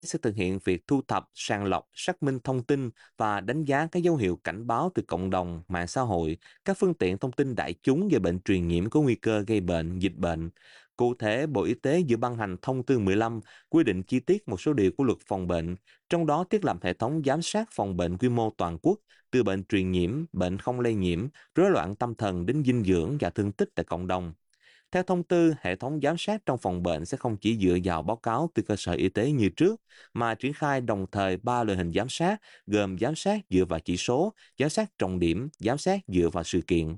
sẽ thực hiện việc thu thập, sàng lọc, xác minh thông tin và đánh giá các dấu hiệu cảnh báo từ cộng đồng, mạng xã hội, các phương tiện thông tin đại chúng về bệnh truyền nhiễm có nguy cơ gây bệnh, dịch bệnh. Cụ thể, Bộ Y tế vừa ban hành thông tư 15 quy định chi tiết một số điều của luật phòng bệnh, trong đó thiết lập hệ thống giám sát phòng bệnh quy mô toàn quốc, từ bệnh truyền nhiễm, bệnh không lây nhiễm, rối loạn tâm thần đến dinh dưỡng và thương tích tại cộng đồng. Theo thông tư, hệ thống giám sát trong phòng bệnh sẽ không chỉ dựa vào báo cáo từ cơ sở y tế như trước, mà triển khai đồng thời 3 loại hình giám sát, gồm giám sát dựa vào chỉ số, giám sát trọng điểm, giám sát dựa vào sự kiện.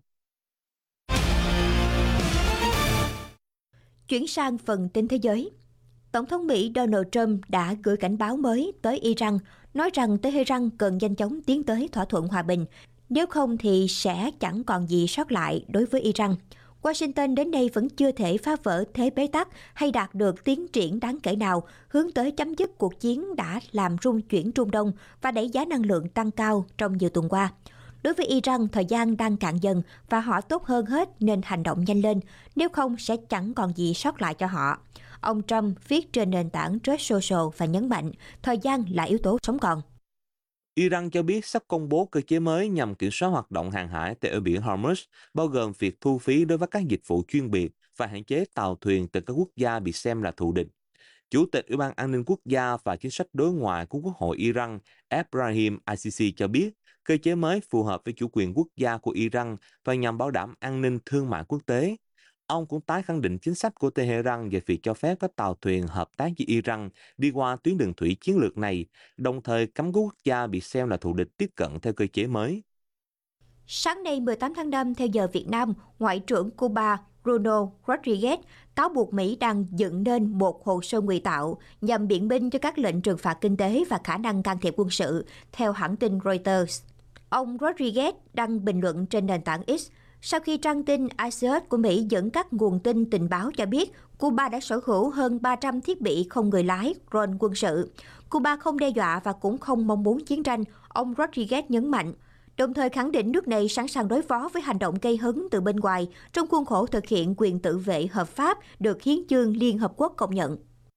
Chuyển sang phần tin thế giới. Tổng thống Mỹ Donald Trump đã gửi cảnh báo mới tới Iran, nói rằng Tehran cần nhanh chóng tiến tới thỏa thuận hòa bình, nếu không thì sẽ chẳng còn gì sót lại đối với Iran. Washington đến nay vẫn chưa thể phá vỡ thế bế tắc hay đạt được tiến triển đáng kể nào hướng tới chấm dứt cuộc chiến đã làm rung chuyển Trung Đông và đẩy giá năng lượng tăng cao trong nhiều tuần qua. Đối với Iran, thời gian đang cạn dần và họ tốt hơn hết nên hành động nhanh lên, nếu không sẽ chẳng còn gì sót lại cho họ. Ông Trump viết trên nền tảng Truth Social và nhấn mạnh thời gian là yếu tố sống còn. Iran cho biết sắp công bố cơ chế mới nhằm kiểm soát hoạt động hàng hải tại eo biển Hormuz, bao gồm việc thu phí đối với các dịch vụ chuyên biệt và hạn chế tàu thuyền từ các quốc gia bị xem là thù địch. Chủ tịch Ủy ban An ninh Quốc gia và Chính sách đối ngoại của Quốc hội Iran, Ebrahim Assisi cho biết, cơ chế mới phù hợp với chủ quyền quốc gia của Iran và nhằm bảo đảm an ninh thương mại quốc tế. Ông cũng tái khẳng định chính sách của Tehran về việc cho phép các tàu thuyền hợp tác với Iran đi qua tuyến đường thủy chiến lược này, đồng thời cấm các quốc gia bị xem là thù địch tiếp cận theo cơ chế mới. Sáng nay 18 tháng 5 theo giờ Việt Nam, Ngoại trưởng Cuba Bruno Rodriguez cáo buộc Mỹ đang dựng nên một hồ sơ ngụy tạo nhằm biện minh cho các lệnh trừng phạt kinh tế và khả năng can thiệp quân sự, theo hãng tin Reuters. Ông Rodriguez đăng bình luận trên nền tảng X sau khi trang tin Axios của Mỹ dẫn các nguồn tin tình báo cho biết Cuba đã sở hữu hơn 300 thiết bị không người lái, drone quân sự. Cuba không đe dọa và cũng không mong muốn chiến tranh, ông Rodriguez nhấn mạnh, đồng thời khẳng định nước này sẵn sàng đối phó với hành động gây hấn từ bên ngoài trong khuôn khổ thực hiện quyền tự vệ hợp pháp được Hiến chương Liên Hợp Quốc công nhận.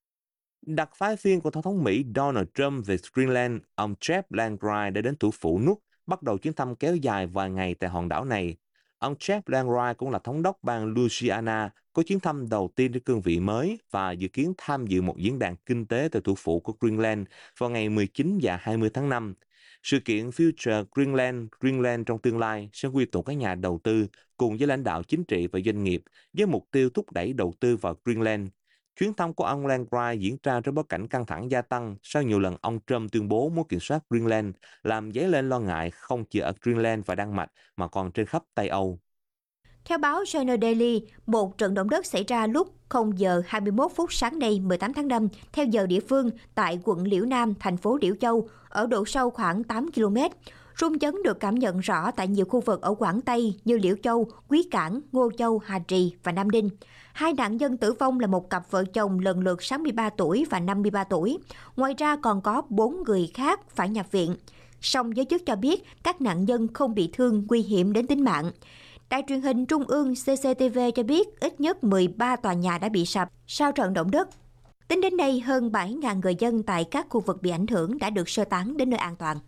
Đặc phái viên của Tổng thống Mỹ Donald Trump về Greenland, ông Jeff Landry đã đến thủ phủ Nuuk, bắt đầu chuyến thăm kéo dài vài ngày tại hòn đảo này. Ông Jeff Landry cũng là thống đốc bang Louisiana, có chuyến thăm đầu tiên trên cương vị mới và dự kiến tham dự một diễn đàn kinh tế tại thủ phủ của Greenland vào ngày 19 và 20 tháng 5. Sự kiện Future Greenland, Greenland trong tương lai sẽ quy tụ các nhà đầu tư cùng với lãnh đạo chính trị và doanh nghiệp với mục tiêu thúc đẩy đầu tư vào Greenland. Chuyến thăm của ông Landry diễn ra trong bối cảnh căng thẳng gia tăng sau nhiều lần ông Trump tuyên bố muốn kiểm soát Greenland, làm dấy lên lo ngại không chỉ ở Greenland và Đan Mạch mà còn trên khắp Tây Âu. Theo báo China Daily, một trận động đất xảy ra lúc 0 giờ 21 phút sáng nay 18 tháng 5 theo giờ địa phương tại quận Liễu Nam, thành phố Liễu Châu, ở độ sâu khoảng 8 km. Rung chấn được cảm nhận rõ tại nhiều khu vực ở Quảng Tây như Liễu Châu, Quý Cảng, Ngô Châu, Hà Trì và Nam Đinh. Hai nạn nhân tử vong là một cặp vợ chồng lần lượt 63 tuổi và 53 tuổi. Ngoài ra còn có 4 người khác phải nhập viện. Song giới chức cho biết các nạn nhân không bị thương nguy hiểm đến tính mạng. Đài truyền hình Trung ương CCTV cho biết ít nhất 13 tòa nhà đã bị sập sau trận động đất. Tính đến nay, hơn 7.000 người dân tại các khu vực bị ảnh hưởng đã được sơ tán đến nơi an toàn.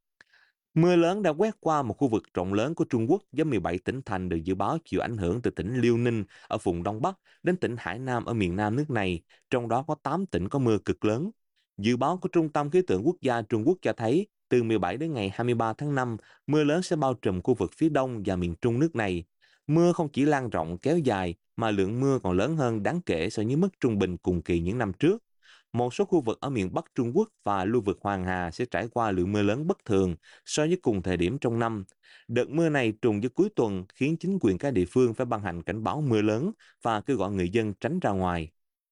Mưa lớn đã quét qua một khu vực rộng lớn của Trung Quốc với 17 tỉnh thành được dự báo chịu ảnh hưởng từ tỉnh Liêu Ninh ở vùng Đông Bắc đến tỉnh Hải Nam ở miền Nam nước này, trong đó có 8 tỉnh có mưa cực lớn. Dự báo của Trung tâm Khí tượng Quốc gia Trung Quốc cho thấy từ 17 đến ngày 23 tháng 5, mưa lớn sẽ bao trùm khu vực phía đông và miền Trung nước này. Mưa không chỉ lan rộng kéo dài mà lượng mưa còn lớn hơn đáng kể so với mức trung bình cùng kỳ những năm trước. Một số khu vực ở miền Bắc Trung Quốc và lưu vực Hoàng Hà sẽ trải qua lượng mưa lớn bất thường so với cùng thời điểm trong năm. Đợt mưa này trùng với cuối tuần khiến chính quyền các địa phương phải ban hành cảnh báo mưa lớn và kêu gọi người dân tránh ra ngoài.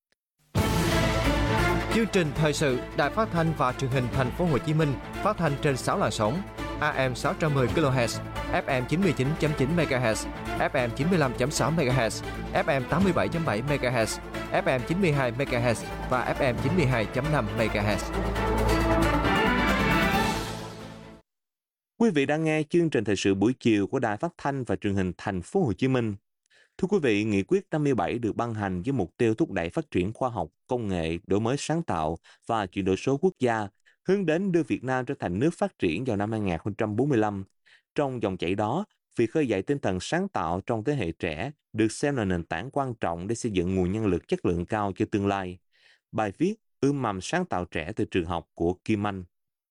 Chương trình thời sự Đài Phát thanh và Truyền hình Thành phố Hồ Chí Minh phát thanh trên 6 làn sóng: AM 610 kHz, FM 99.9 MHz, FM 95.6 MHz, FM 87.7 MHz, FM 92 MHz và FM 92.5 MHz. Quý vị đang nghe chương trình thời sự buổi chiều của Đài Phát thanh và Truyền hình Thành phố Hồ Chí Minh. Thưa quý vị, Nghị quyết 57 được ban hành với mục tiêu thúc đẩy phát triển khoa học, công nghệ, đổi mới sáng tạo và chuyển đổi số quốc gia, hướng đến đưa Việt Nam trở thành nước phát triển vào năm 2045. Trong dòng chảy đó, việc khơi dậy tinh thần sáng tạo trong thế hệ trẻ được xem là nền tảng quan trọng để xây dựng nguồn nhân lực chất lượng cao cho tương lai. Bài viết Ươm mầm sáng tạo trẻ từ trường học của Kim Anh.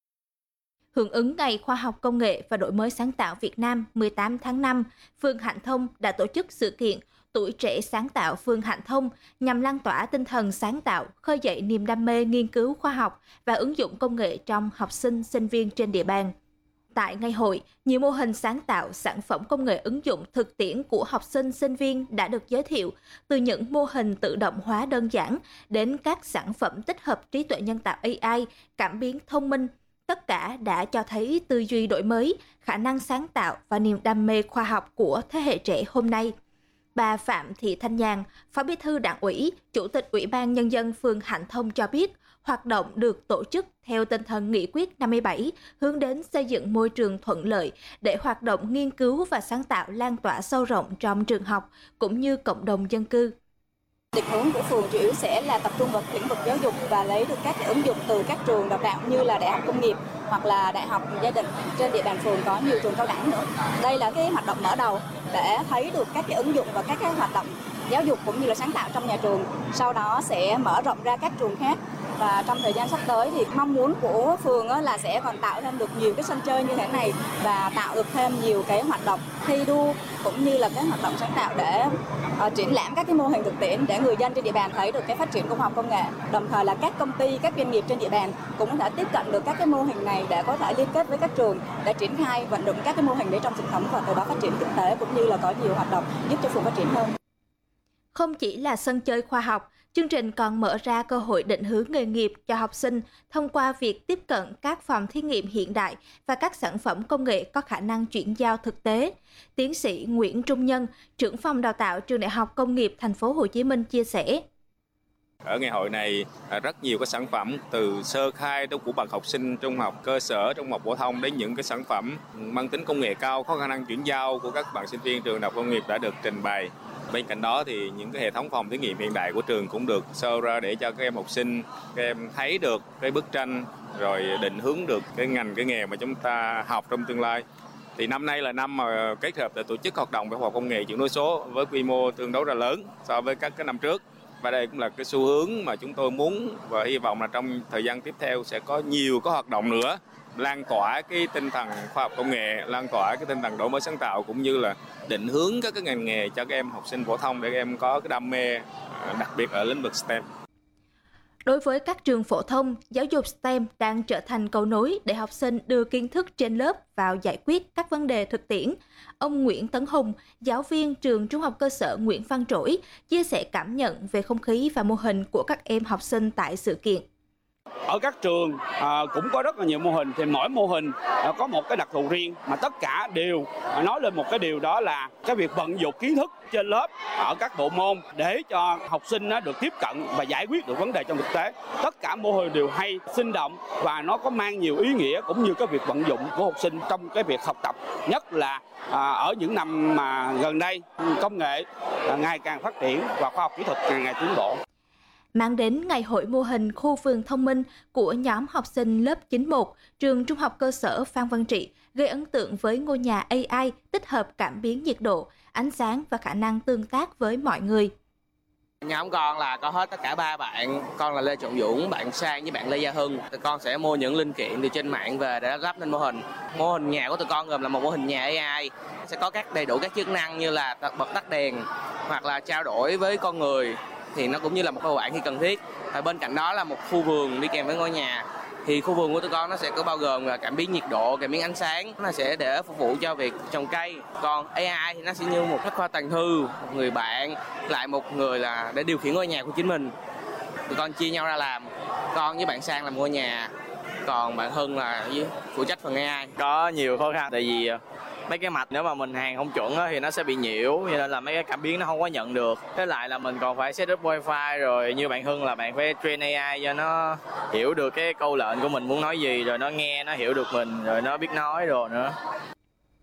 Hưởng ứng Ngày Khoa học Công nghệ và Đổi mới sáng tạo Việt Nam 18 tháng 5, phường Hạnh Thông đã tổ chức sự kiện Tuổi trẻ sáng tạo phường Hạnh Thông nhằm lan tỏa tinh thần sáng tạo, khơi dậy niềm đam mê nghiên cứu khoa học và ứng dụng công nghệ trong học sinh, sinh viên trên địa bàn. Tại ngày hội, nhiều mô hình sáng tạo, sản phẩm công nghệ ứng dụng thực tiễn của học sinh, sinh viên đã được giới thiệu, từ những mô hình tự động hóa đơn giản đến các sản phẩm tích hợp trí tuệ nhân tạo AI, cảm biến thông minh. Tất cả đã cho thấy tư duy đổi mới, khả năng sáng tạo và niềm đam mê khoa học của thế hệ trẻ hôm nay. Bà Phạm Thị Thanh Nhàn, Phó Bí thư Đảng ủy, Chủ tịch Ủy ban Nhân dân phường Hạnh Thông cho biết, hoạt động được tổ chức theo tinh thần nghị quyết 57, hướng đến xây dựng môi trường thuận lợi để hoạt động nghiên cứu và sáng tạo lan tỏa sâu rộng trong trường học cũng như cộng đồng dân cư. Định hướng của phường chủ yếu sẽ là tập trung vào lĩnh vực giáo dục và lấy được các ứng dụng từ các trường đào tạo như là Đại học Công nghiệp hoặc là Đại học Gia đình. Trên địa bàn phường có nhiều trường cao đẳng nữa. Đây là cái hoạt động mở đầu để thấy được các cái ứng dụng và các cái hoạt động giáo dục cũng như là sáng tạo trong nhà trường. Sau đó sẽ mở rộng ra các trường khác. Và trong thời gian sắp tới thì mong muốn của phường là sẽ còn tạo thêm được nhiều cái sân chơi như thế này và tạo được thêm nhiều cái hoạt động thi đua cũng như là cái hoạt động sáng tạo để triển lãm các cái mô hình thực tiễn để người dân trên địa bàn thấy được cái phát triển của khoa học công nghệ. Đồng thời là các công ty, các doanh nghiệp trên địa bàn cũng có thể tiếp cận được các cái mô hình này để có thể liên kết với các trường để triển khai vận dụng các cái mô hình đấy trong truyền thống và từ đó phát triển kinh tế cũng như là có nhiều hoạt động giúp cho phường phát triển hơn. Không chỉ là sân chơi khoa học, chương trình còn mở ra cơ hội định hướng nghề nghiệp cho học sinh thông qua việc tiếp cận các phòng thí nghiệm hiện đại và các sản phẩm công nghệ có khả năng chuyển giao thực tế. Tiến sĩ Nguyễn Trung Nhân, trưởng phòng đào tạo Trường Đại học Công nghiệp Thành phố Hồ Chí Minh chia sẻ. Ở ngày hội này rất nhiều cái sản phẩm từ sơ khai của bậc học sinh trung học cơ sở, trung học phổ thông đến những cái sản phẩm mang tính công nghệ cao có khả năng chuyển giao của các bạn sinh viên trường Đại học Công nghiệp đã được trình bày. Bên cạnh đó thì những cái hệ thống phòng thí nghiệm hiện đại của trường cũng được show ra để cho các em học sinh, các em thấy được cái bức tranh rồi định hướng được cái ngành, cái nghề mà chúng ta học trong tương lai. Thì năm nay là năm mà kết hợp để tổ chức hoạt động về khoa học công nghệ chuyển đổi số với quy mô tương đối là lớn so với các cái năm trước. Và đây cũng là cái xu hướng mà chúng tôi muốn và hy vọng là trong thời gian tiếp theo sẽ có nhiều cái hoạt động nữa lan tỏa cái tinh thần khoa học công nghệ, lan tỏa cái tinh thần đổi mới sáng tạo cũng như là định hướng các cái ngành nghề cho các em học sinh phổ thông để các em có cái đam mê đặc biệt ở lĩnh vực STEM. Đối với các trường phổ thông, giáo dục STEM đang trở thành cầu nối để học sinh đưa kiến thức trên lớp vào giải quyết các vấn đề thực tiễn. Ông Nguyễn Tấn Hùng, giáo viên trường Trung học cơ sở Nguyễn Văn Trỗi, chia sẻ cảm nhận về không khí và mô hình của các em học sinh tại sự kiện. Ở các trường cũng có rất là nhiều mô hình, thì mỗi mô hình có một cái đặc thù riêng, mà tất cả đều nói lên một cái điều, đó là cái việc vận dụng kiến thức trên lớp ở các bộ môn để cho học sinh được tiếp cận và giải quyết được vấn đề trong thực tế. Tất cả mô hình đều hay, sinh động và nó có mang nhiều ý nghĩa cũng như cái việc vận dụng của học sinh trong cái việc học tập, nhất là ở những năm mà gần đây công nghệ ngày càng phát triển và khoa học kỹ thuật càng ngày tiến bộ. Mang đến ngày hội mô hình khu vườn thông minh của nhóm học sinh lớp 91, trường Trung học cơ sở Phan Văn Trị gây ấn tượng với ngôi nhà AI tích hợp cảm biến nhiệt độ, ánh sáng và khả năng tương tác với mọi người. Nhóm con là có hết tất cả 3 bạn, con là Lê Trọng Dũng, bạn Sang với bạn Lê Gia Hưng. Tụi con sẽ mua những linh kiện từ trên mạng về để lắp lên mô hình. Mô hình nhà của tụi con gồm là một mô hình nhà AI, sẽ có đầy đủ các chức năng như là bật tắt đèn hoặc là trao đổi với con người, thì nó cũng như là một cô bạn khi cần thiết. Và bên cạnh đó là một khu vườn đi kèm với ngôi nhà. Thì khu vườn của tụi con nó sẽ có bao gồm là cảm biến nhiệt độ, cảm biến ánh sáng, nó sẽ để phục vụ cho việc trồng cây. Còn AI thì nó sẽ như một bách khoa toàn thư, một người bạn, lại một người là để điều khiển ngôi nhà của chính mình. Tụi con chia nhau ra làm, con với bạn Sang làm ngôi nhà, còn bạn Hưng là phụ trách phần AI. Có nhiều khó khăn tại vì mấy cái mạch nếu mà mình hàng không chuẩn thì nó sẽ bị nhiễu, cho nên là mấy cái cảm biến nó không có nhận được. Thế lại là mình còn phải set up wifi, rồi như bạn Hưng là bạn phải train AI cho nó hiểu được cái câu lệnh của mình muốn nói gì, rồi nó nghe, nó hiểu được mình, rồi nó biết nói rồi nữa.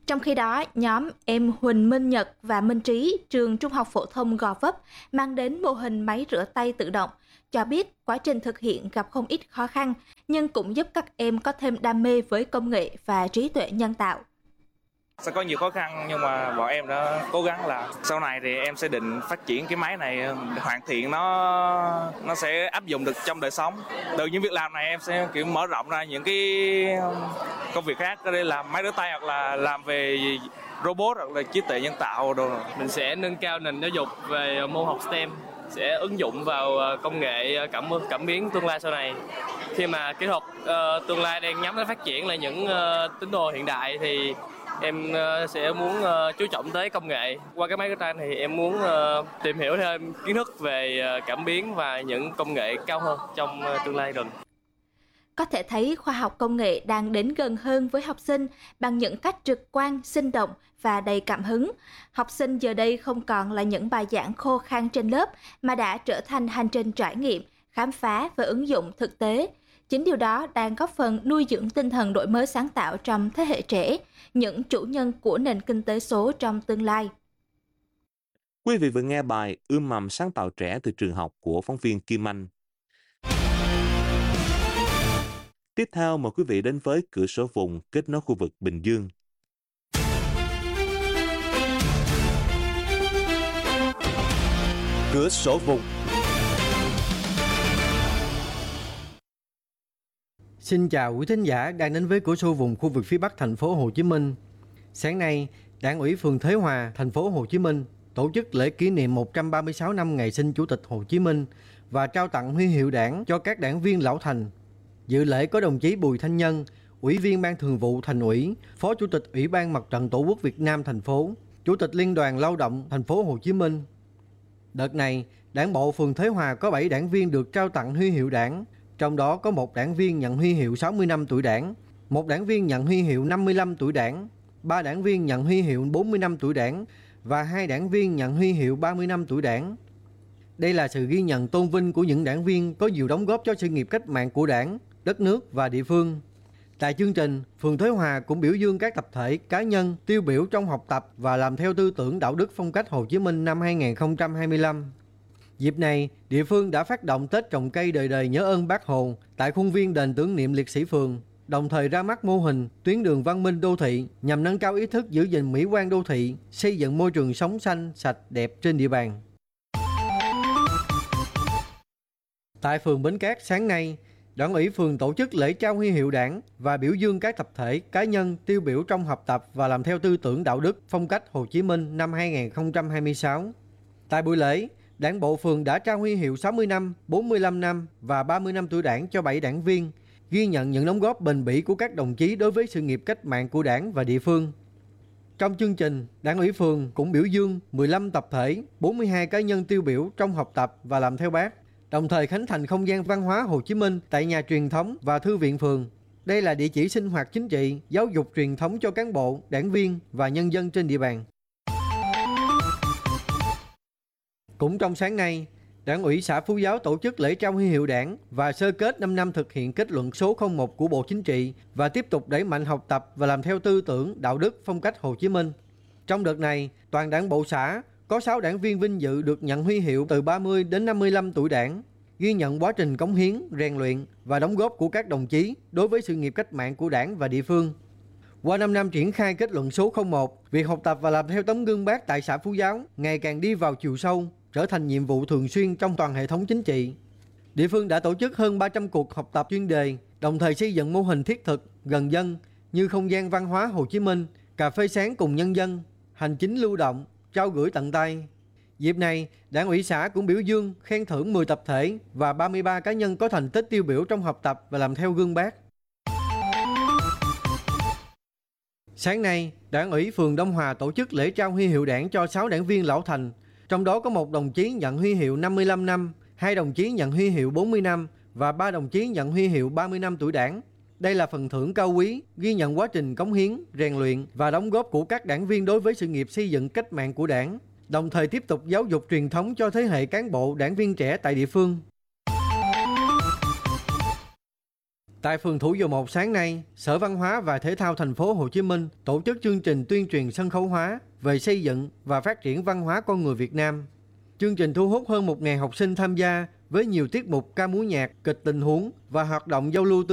Trong khi đó, nhóm em Huỳnh Minh Nhật và Minh Trí, trường Trung học phổ thông Gò Vấp, mang đến mô hình máy rửa tay tự động, cho biết quá trình thực hiện gặp không ít khó khăn, nhưng cũng giúp các em có thêm đam mê với công nghệ và trí tuệ nhân tạo. Sẽ có nhiều khó khăn nhưng mà bọn em đã cố gắng là sau này thì em sẽ định phát triển cái máy này, hoàn thiện nó sẽ áp dụng được trong đời sống. Từ những việc làm này em sẽ kiểu mở rộng ra những cái công việc khác, có thể làm máy rửa tay hoặc là làm về robot hoặc là trí tuệ nhân tạo đồ. Mình sẽ nâng cao nền giáo dục về môn học STEM, sẽ ứng dụng vào công nghệ cảm biến tương lai sau này. Khi mà kỹ thuật tương lai đang nhắm đến phát triển là những tín đồ hiện đại thì em sẽ muốn chú trọng tới công nghệ. Qua cái máy rửa tay thì em muốn tìm hiểu thêm kiến thức về cảm biến và những công nghệ cao hơn trong tương lai gần. Có thể thấy khoa học công nghệ đang đến gần hơn với học sinh bằng những cách trực quan, sinh động và đầy cảm hứng. Học sinh giờ đây không còn là những bài giảng khô khan trên lớp mà đã trở thành hành trình trải nghiệm, khám phá và ứng dụng thực tế. Chính điều đó đang góp phần nuôi dưỡng tinh thần đổi mới sáng tạo trong thế hệ trẻ, những chủ nhân của nền kinh tế số trong tương lai. Quý vị vừa nghe bài Ươm mầm sáng tạo trẻ từ trường học của phóng viên Kim Anh. Tiếp theo mời quý vị đến với cửa sổ vùng kết nối khu vực Bình Dương. Cửa sổ vùng. Xin chào quý thính giả đang đến với cửa sổ vùng khu vực phía Bắc thành phố Hồ Chí Minh. Sáng nay, Đảng ủy phường Thới Hòa, thành phố Hồ Chí Minh tổ chức lễ kỷ niệm 136 năm ngày sinh Chủ tịch Hồ Chí Minh và trao tặng huy hiệu Đảng cho các đảng viên lão thành. Dự lễ có đồng chí Bùi Thanh Nhân, Ủy viên Ban Thường vụ Thành ủy, Phó Chủ tịch Ủy ban Mặt trận Tổ quốc Việt Nam thành phố, Chủ tịch Liên đoàn Lao động thành phố Hồ Chí Minh. Đợt này, Đảng bộ phường Thới Hòa có 7 đảng viên được trao tặng huy hiệu Đảng, trong đó có một đảng viên nhận huy hiệu 60 năm tuổi Đảng, một đảng viên nhận huy hiệu 55 tuổi Đảng, 3 đảng viên nhận huy hiệu 40 năm tuổi Đảng và 2 đảng viên nhận huy hiệu 30 năm tuổi Đảng. Đây là sự ghi nhận tôn vinh của những đảng viên có nhiều đóng góp cho sự nghiệp cách mạng của Đảng, đất nước và địa phương. Tại chương trình, phường Thới Hòa cũng biểu dương các tập thể, cá nhân tiêu biểu trong học tập và làm theo tư tưởng đạo đức phong cách Hồ Chí Minh năm 2025. Dịp này, địa phương đã phát động Tết trồng cây đời đời nhớ ơn Bác Hồ tại khuôn viên đền tưởng niệm liệt sĩ phường, đồng thời ra mắt mô hình tuyến đường văn minh đô thị nhằm nâng cao ý thức giữ gìn mỹ quan đô thị, xây dựng môi trường sống xanh, sạch, đẹp trên địa bàn. Tại phường Bến Cát sáng nay, Đảng ủy phường tổ chức lễ trao huy hiệu Đảng và biểu dương các tập thể, cá nhân tiêu biểu trong học tập và làm theo tư tưởng đạo đức phong cách Hồ Chí Minh năm 2026. Tại buổi lễ, Đảng bộ phường đã trao huy hiệu 60 năm, 45 năm và 30 năm tuổi Đảng cho 7 đảng viên, ghi nhận những đóng góp bền bỉ của các đồng chí đối với sự nghiệp cách mạng của Đảng và địa phương. Trong chương trình, Đảng ủy phường cũng biểu dương 15 tập thể, 42 cá nhân tiêu biểu trong học tập và làm theo Bác, đồng thời khánh thành không gian văn hóa Hồ Chí Minh tại nhà truyền thống và thư viện phường. Đây là địa chỉ sinh hoạt chính trị, giáo dục truyền thống cho cán bộ, đảng viên và nhân dân trên địa bàn. Cũng trong sáng nay, Đảng ủy xã Phú Giáo tổ chức lễ trao huy hiệu Đảng và sơ kết 5 năm thực hiện kết luận số 01 của Bộ Chính trị và tiếp tục đẩy mạnh học tập và làm theo tư tưởng, đạo đức, phong cách Hồ Chí Minh. Trong đợt này, toàn Đảng bộ xã có 6 đảng viên vinh dự được nhận huy hiệu từ 30 đến 55 tuổi Đảng, ghi nhận quá trình cống hiến, rèn luyện và đóng góp của các đồng chí đối với sự nghiệp cách mạng của Đảng và địa phương. Qua 5 năm triển khai kết luận số 01, việc học tập và làm theo tấm gương Bác tại xã Phú Giáo ngày càng đi vào chiều sâu, trở thành nhiệm vụ thường xuyên trong toàn hệ thống chính trị. Địa phương đã tổ chức hơn 300 cuộc học tập chuyên đề, đồng thời xây dựng mô hình thiết thực, gần dân như không gian văn hóa Hồ Chí Minh, cà phê sáng cùng nhân dân, hành chính lưu động, trao gửi tận tay. Dịp này, Đảng ủy xã cũng biểu dương, khen thưởng 10 tập thể và 33 cá nhân có thành tích tiêu biểu trong học tập và làm theo gương Bác. Sáng nay, Đảng ủy phường Đông Hòa tổ chức lễ trao huy hiệu Đảng cho 6 đảng viên lão thành, trong đó có một đồng chí nhận huy hiệu 55 năm, 2 đồng chí nhận huy hiệu 40 năm và 3 đồng chí nhận huy hiệu 30 năm tuổi Đảng. Đây là phần thưởng cao quý, ghi nhận quá trình cống hiến, rèn luyện và đóng góp của các đảng viên đối với sự nghiệp xây dựng cách mạng của Đảng, đồng thời tiếp tục giáo dục truyền thống cho thế hệ cán bộ, đảng viên trẻ tại địa phương. Tại phường Thủ Dầu Một sáng nay, Sở Văn hóa và Thể thao Thành phố Hồ Chí Minh tổ chức chương trình tuyên truyền sân khấu hóa về xây dựng và phát triển văn hóa con người Việt Nam. Chương trình thu hút hơn 1.000 học sinh tham gia với nhiều tiết mục ca múa nhạc, kịch tình huống và hoạt động giao lưu